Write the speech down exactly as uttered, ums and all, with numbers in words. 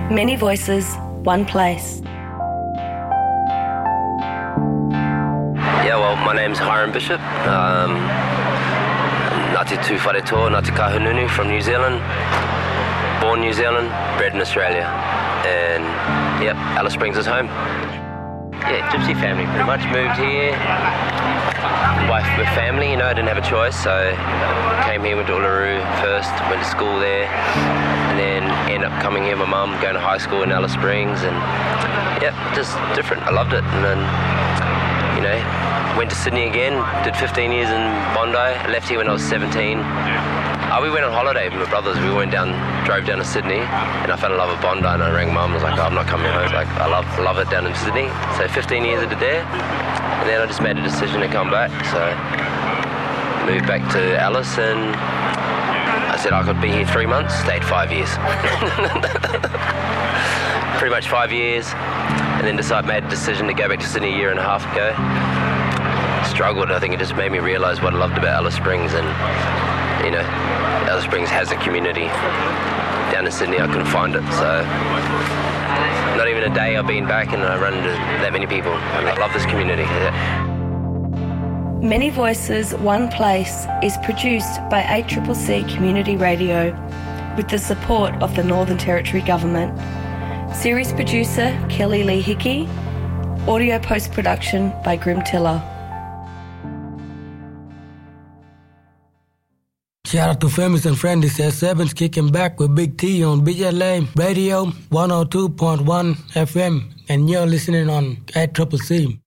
Many voices, one place. Yeah, well, my name's Hiram Bishop. Um, Ngāti Tū Whareto, Ngāti Kahununu from New Zealand. Born New Zealand, bred in Australia. And, yep, Alice Springs is home. Yeah, gypsy family pretty much. Moved here. Wife with family, you know, I didn't have a choice, so came here, went to Uluru first, went to school there, and then ended up coming here with my mum, going to high school in Alice Springs, and yeah, just different. I loved it. And then, you know, went to Sydney again, did fifteen years in Bondi. I left here when I was seventeen. Oh, we went on holiday with my brothers. We went down, drove down to Sydney, and I fell in love with Bondi, and I rang mum, I was like, oh, I'm not coming home. Like, I love love it down in Sydney. So fifteen years I did there. And then I just made a decision to come back, so moved back to Alice, and I said I could be here three months, stayed five years. Pretty much five years, and then decided, made a decision to go back to Sydney a year and a half ago. Struggled, I think it just made me realise what I loved about Alice Springs, and, you know, Alice Springs has a community. Down in Sydney I couldn't find it, so not even a day I've been back and I run into that many people. I love this community. Yeah. Many Voices, One Place is produced by A C C C Community Radio with the support of the Northern Territory Government. Series producer Kelly Lee Hickey. Audio post-production by Grim Tiller. Shout out to families and friends. This is Sevens kicking back with Big T on B L A Radio one oh two point one F M, and you're listening on A C C C.